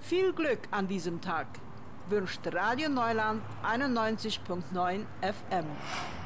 Viel Glück an diesem Tag wünscht Radio Neuland 91.9 FM.